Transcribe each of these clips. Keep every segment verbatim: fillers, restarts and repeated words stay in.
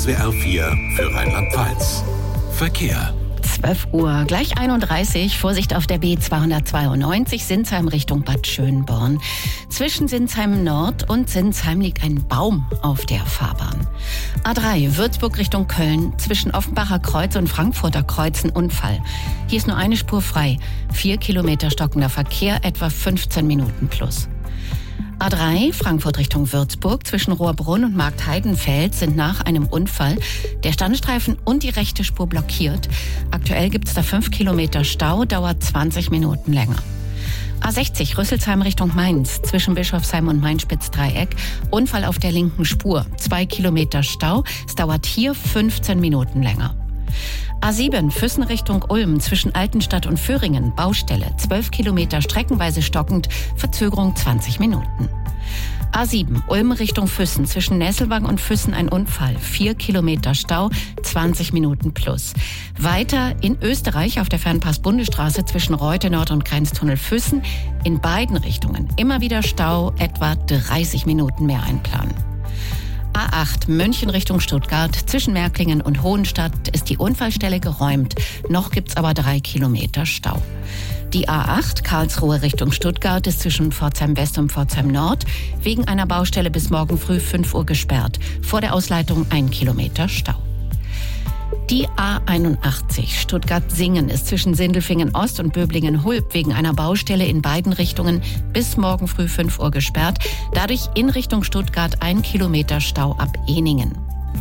S W R vier für Rheinland-Pfalz. Verkehr. zwölf Uhr, gleich einunddreißig. Vorsicht auf der B zweihundertzweiundneunzig, Sinsheim Richtung Bad Schönborn. Zwischen Sinsheim Nord und Sinsheim liegt ein Baum auf der Fahrbahn. A drei, Würzburg Richtung Köln. Zwischen Offenbacher Kreuz und Frankfurter Kreuz ein Unfall. Hier ist nur eine Spur frei. Vier Kilometer stockender Verkehr, etwa fünfzehn Minuten plus. A drei, Frankfurt Richtung Würzburg, zwischen Rohrbrunn und Marktheidenfeld sind nach einem Unfall der Standstreifen und die rechte Spur blockiert. Aktuell gibt es da fünf Kilometer Stau, dauert zwanzig Minuten länger. A sechzig, Rüsselsheim Richtung Mainz, zwischen Bischofsheim und Main-Spitz-Dreieck, Unfall auf der linken Spur, zwei Kilometer Stau, es dauert hier fünfzehn Minuten länger. A sieben, Füssen Richtung Ulm, zwischen Altenstadt und Föhringen, Baustelle, zwölf Kilometer streckenweise stockend, Verzögerung zwanzig Minuten. A sieben, Ulm Richtung Füssen, zwischen Nesselwang und Füssen ein Unfall, vier Kilometer Stau, zwanzig Minuten plus. Weiter in Österreich auf der Fernpass-Bundesstraße zwischen Reute Nord und Grenztunnel Füssen, in beiden Richtungen immer wieder Stau, etwa dreißig Minuten mehr einplanen. A acht, München Richtung Stuttgart, zwischen Märklingen und Hohenstadt ist die Unfallstelle geräumt. Noch gibt's aber drei Kilometer Stau. Die A acht, Karlsruhe Richtung Stuttgart, ist zwischen Pforzheim West und Pforzheim Nord wegen einer Baustelle bis morgen früh fünf Uhr gesperrt. Vor der Ausleitung ein Kilometer Stau. Die A einundachtzig, Stuttgart-Singen, ist zwischen Sindelfingen Ost und Böblingen-Hulb wegen einer Baustelle in beiden Richtungen bis morgen früh fünf Uhr gesperrt. Dadurch in Richtung Stuttgart ein Kilometer Stau ab Ehningen.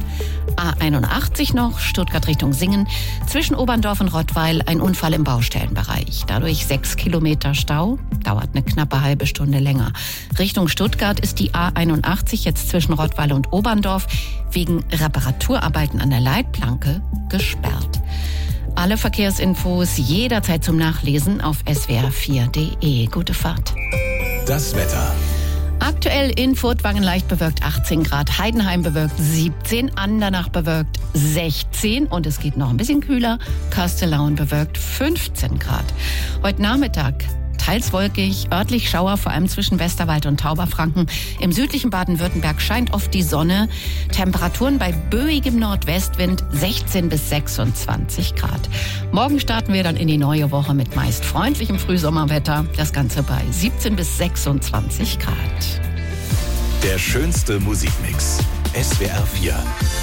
A einundachtzig noch, Stuttgart Richtung Singen, zwischen Oberndorf und Rottweil ein Unfall im Baustellenbereich. Dadurch sechs Kilometer Stau, dauert eine knappe halbe Stunde länger. Richtung Stuttgart ist die A einundachtzig jetzt zwischen Rottweil und Oberndorf wegen Reparaturarbeiten an der Leitplanke gesperrt. Alle Verkehrsinfos jederzeit zum Nachlesen auf S W R vier punkt de. Gute Fahrt. Das Wetter. Aktuell in Furtwangen leicht bewölkt achtzehn Grad, Heidenheim bewölkt siebzehn, Andernach bewölkt sechzehn und es geht noch ein bisschen kühler, Kastellaun bewölkt fünfzehn Grad. Heute Nachmittag teils wolkig, örtlich Schauer, vor allem zwischen Westerwald und Tauberfranken. Im südlichen Baden-Württemberg scheint oft die Sonne. Temperaturen bei böigem Nordwestwind sechzehn bis sechsundzwanzig Grad. Morgen starten wir dann in die neue Woche mit meist freundlichem Frühsommerwetter. Das Ganze bei siebzehn bis sechsundzwanzig Grad. Der schönste Musikmix. S W R vier.